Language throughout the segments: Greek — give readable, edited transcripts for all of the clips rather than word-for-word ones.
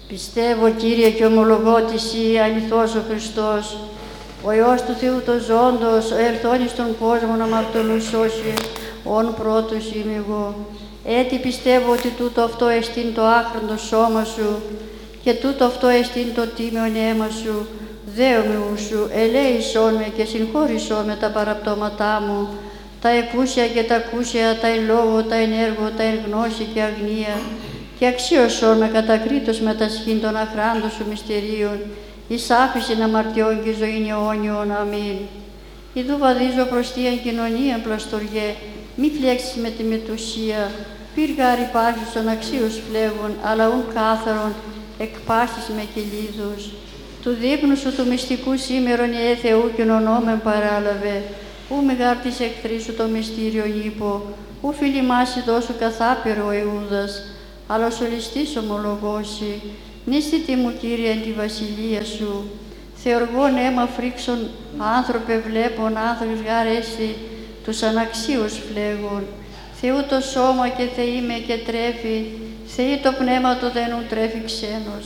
Πιστεύω, Κύριε, και ομολογώ ότι Εσύ αληθώς ο Χριστός, ο Υιός του Θεού το ζώντος, ο ελθόνης των κόσμων αμαρτωλούς σώσει, ον πρώτος είμαι εγώ. Έτσι πιστεύω ότι τούτο αυτό εστίν το άχραντο σώμα Σου και τούτο αυτό εστίν το τίμιον αίμα Σου. Δέομαι ούσου, ελέησόν με και συγχώρησόν με τα παραπτώματά μου, τα εκούσια και τα ακούσια, τα εν λόγω, τα εν έργο, τα εν γνώση και αγνία, και αξίωσόν με κατακρίτως με τα σχήν των αχράντων Σου μυστηρίων, εις άφησιν αμαρτιών και ζωήν αιώνιον. Αμήν. Ιδού βαδίζω προς Θείαν κοινωνίαν πλαστοριέ, μη φλέξεις με τη μετουσία, πύργαρ υπάρχουσον αξίους φλέγων, αλλά ουν κάθαρον εκπάσεις με κυλίδους. Του δείπνου Σου του μυστικού σήμερον ιε Θεού κοινωνόμεν παράλαβε, ου μεγάρ της εχθρής Σου το μυστήριον ύπο, ου φιλημάσι δώσου καθάπηρο ο Ιούδας, αλλά ο σολιστής ομολογώσει, νίστητη μου, Κύριε, εν τη βασιλεία Σου. Θεοργών αίμα φρίξον, άνθρωπε βλέπων, άνθρωπος γάρ έστι, τους αναξίους φλέγων. Θεού το σώμα και Θεή με και τρέφει, Θεή το πνεύμα το δένουν τρέφει ξένος.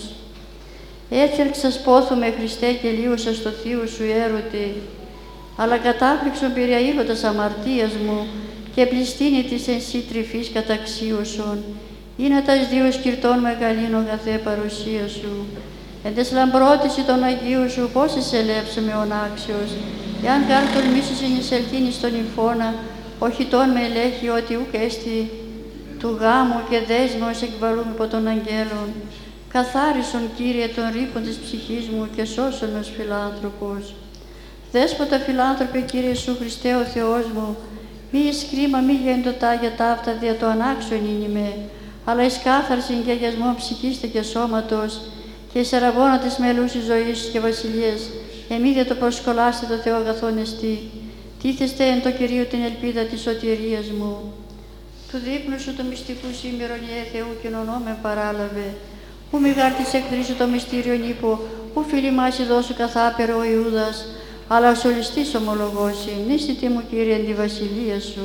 Έθερξας πόθουμε, Χριστέ, και λίουσα στο θείο Σου έρωτη, αλλά κατάπληξον πυριαήλωτας αμαρτίας μου και πληστήνη της εν Σύ τρυφής καταξίωσον. Είναι τας δύο σκυρτών μεγαλήν αγαθέ παρουσία Σου. Εν τες λαμπρότηση των Αγίου Σου, πώς εισελέψαμε ον άξιος, εάν γάρ τολμήσεις εν εισελθήν εις τον υφώνα, όχι τόν με ελέγχει ότι ουκ έστι του γάμου και δέσμεως εκβαλούν υπό των αγγέλων. Καθάρισον, Κύριε, τον ρήπον της ψυχής μου και σώσον ως φιλάνθρωπος. Δέσποτα φιλάνθρωπε, Κύριε Σου Χριστέ ο Θεός μου, μη εις κρίμα, μη γέντοτα για ταύτα δια το ανάξιον είμαι, αλλά εις κάθαρσιν και αγιασμό ψυχής και σώματος, και εις αραβώνα της μελούσης ζωής και βασιλείας, εμείς το προσκολάστε το Θεό αγαθόν εστί. Τίθεστε εν το Κυρίου την ελπίδα της σωτηρίας μου. Του δείπνου Σου του μυστικού σήμερον ιε Θεού κοινωνόμεν παράλαβε, ου μηγάρ της εχθρής Σου το μυστήριον ύπο, ου φιλημάσι δώσου καθάπερο ο Ιούδας, αλλά ο σολιστής ομολογώσει, νίστητη μου, Κύριε, εν τη βασιλεία Σου.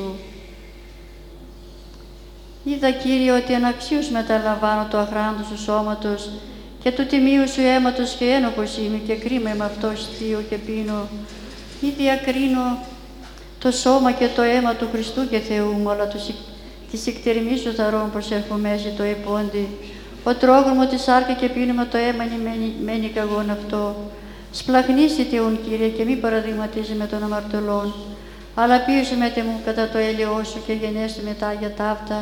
Είδα, Κύριε, ότι αναξίως μεταλαμβάνω το αχράντο Σου σώματος και του τιμίου Σου αίματος και ένοχος είμαι και κρίμα με αυτό θείο και πίνω. Μη διακρίνω το σώμα και το αίμα του Χριστού και Θεού μου, αλλά της εκτερημής Σου θαρών προσερχομέσει το επόντι. Ο τρόγρομο της σάρκα και πίνωμα το αίμα μένει καγόν αυτό. Σπλαχνίσετε ον, Κύριε, και μη παραδειγματίζει με των αμαρτωλών, αλλά πίωσε με τε μου κατά το έλαιό Σου και γενέστε μετά για ταύτα,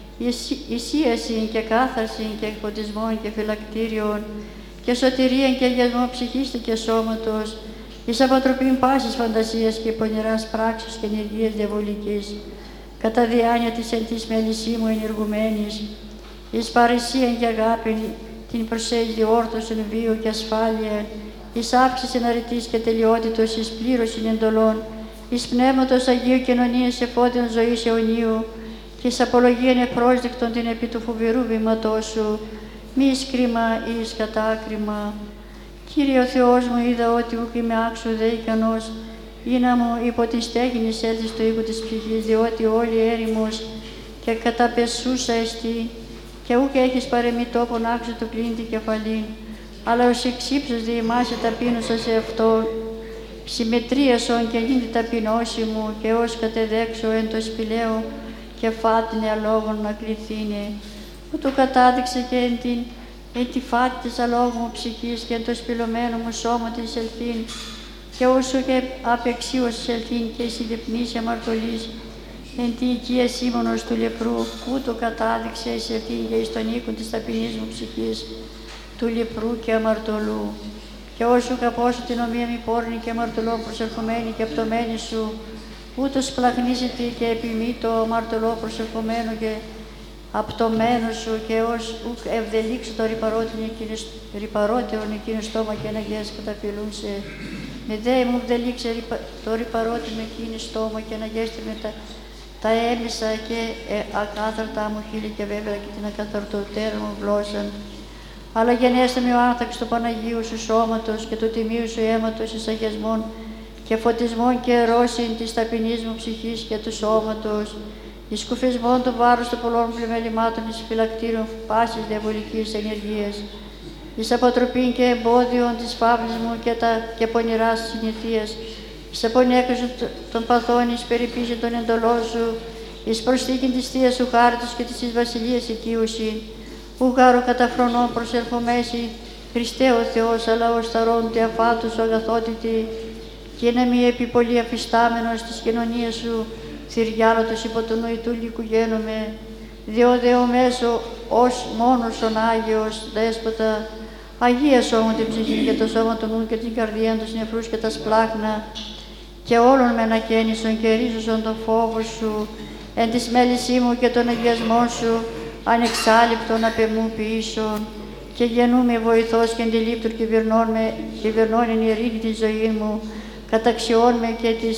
εισίασιν και κάθαρσιν και εκφωτισμόν και φυλακτήριον και σωτηρίαν και αγιασμό ψυχής και σώματος, εις αποτροπήν πάσης φαντασίας και πονηράς πράξης και ενεργίας διαβολικής, κατά διάνοια της εν της μελισσίμου ενεργουμένης, εις παρησίαν και αγάπη την προσέγγι όρθωσον βίου και ασφάλεια, εις αύξησιν αρετής και τελειότητος, εις πλήρωσιν εντολών, εις πνεύματος Αγίου κοινωνίας εφόδιον ζωής αιωνίου, και εις απολογίαν ευπρόσδεκτον την επί του φοβερού βήματός Σου, μη εις κρίμα ή εις κατάκριμα. Κύριε ο Θεός μου, είδα ότι ουκ είμαι άξου δε ικανός, ήνα μου υπό την στέγην εισέλθει στο οίκο της ψυχής, διότι όλη έρημος και καταπεσούσα εστί, και ούκ έχεις παρεμή τόπον άξου του πλήν την κεφαλήν, αλλά ως εξύψος διημάσαι ταπείνωσα σε αυτόν, συμμετρίασον και γίνει ταπεινώση μου, και ως κατεδέξω εν το σπηλαίο και φάτνε αλόγων να κληθήνε, που του κατάδειξε και εν τη φάτη της αλόγου μου ψυχής και εν το σπηλωμένο μου σώμα της ελθύν, και όσο και απεξίως ελθύν και εις διπνής αμαρτωλής, εν τη οικία σύμμονος του λεπρού, που του κατάδειξε εις ελθύν και εις τον οίκον της ταπεινής μου ψυχής, του λεπρού και αμαρτωλού. Και όσο καπώσω την ομοία μη πόρνη και αμαρτωλό προσερχομένη και απτωμένη Σου, ούτως πλαχνίζεται και επιμεί το αμαρτωλό προσερχομένο και απτωμένο Σου, και ως ουκ ευδελίξω το ρηπαρότεον εκείνο στόμα και αναγιές καταφυλούν σε. Με δε μου ευδελίξε το ρηπαρότεον εκείνο στόμα και αναγιέστε με τα έμισα και ακάθαρτα μου χείλη και βέβαια και την ακαθαρτοτέρα μου γλώσσα. Αλλά γενέστε με ο άνθραξ του Παναγίου Σου σώματος και του τιμίου Σου αίματος εις αγιασμών και φωτισμών και ερώσιν της ταπεινής μου ψυχής και του σώματος, εις κουφισμών του βάρους των πολλών πλημελημάτων εις φυλακτήρων πάσης διαβολικής ενεργίας, εις αποτροπήν και εμπόδιον της φαύλης μου και πονηράς συνηθίας, εις απονέκρουση των παθών, εις περιπίση των εντολών σου, εις προσθήκην της θείας σου χάριτος και της βασιλείας οικείουσιν, ου γάρω καταφρονών προσερχομέσει, Χριστέ ο Θεός, αλλά ως θαρών τε αφάτους ο αγαθότητη, και να μη επί πολύ αφιστάμενος της κοινωνίας σου, θηριάλωτος υπό του νοητού λύκου γένομαι, διόδεο μέσω ως μόνος ον Άγιος Δέσποτα, Αγία σώμα την ψυχή και το σώμα του νου και την καρδία, τους νεφρούς και τα σπλάχνα, και όλων με ανακαίνισον και ρίζωσον τον φόβο σου, εν της μέλησή μου και των αγιασμών σου, ανεξάλληπτον απ' εμού ποιήσον, και γεννούμε βοηθός και αντιλήπτων κυβερνών εν ειρήνη τη ζωή μου, καταξιών με και της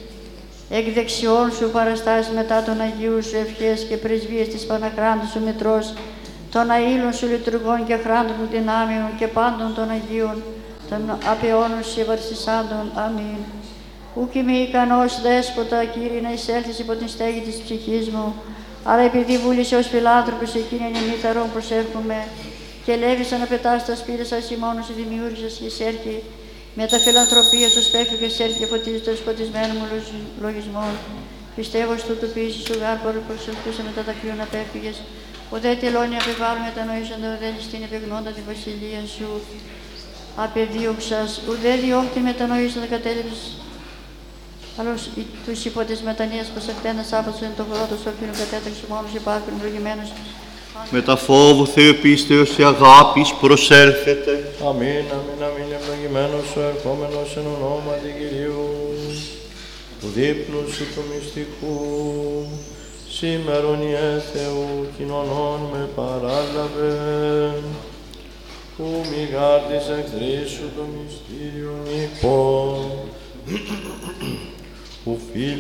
εκδεξιών σου παραστάσεις μετά των Αγίου σου ευχές και πρεσβείες της Παναχράντου σου Μητρός, των αήλων σου λειτουργών και χράντων μου δυνάμεων και πάντων των Αγίων, των απαιώνων σου ευαρσισάντων. Αμήν. Ούκ είμαι ικανός, Δέσποτα, Κύριε, να εισέλθεις υπό την στέγη της ψυχής μου, αλλά επειδή βούλησε ως φιλάνθρωπος εκείνη εν θαρών προσέρχομαι, και ελεύησαν να πετάς τα σπίτια σας ημών σου δημιούργησας και εισέρχει, με τα φιλανθρωπία σου σπέφτει και εισέρχει και φωτίζει το σκοτισμένο μου λογισμό. Πιστεύω στο του ποιήσεις σου γάρπαρο προσελκούσα με τα δακρύων απέφυγες, ουδέ τελώνει απεβάλλουμε τα νοήσαντα, ουδέ ληστήν επεγνώντα τη βασιλεία σου απεδίωξας, ουδέ διώχτη με τα νοήσαντα κατέληψης, άλλως τους υπό της μετανοίας πως εκτένας άπατος εν το πρώτο σώπινο κατέταξε μόνος υπάρχουν ευλογημένος. Με τα φόβου Θεού πίστεως και αγάπης προσέλθετε. Αμήν, αμήν, αμήν, ευλογημένος ο ερχόμενος εν ονόματι Κυρίου, του δείπνου σου του μυστικού, σήμερον Ιε Θεού κοινωνών με παράλαβε, που μη γάρτης εχθρής σου το μυστήριον υπό, που φίλοι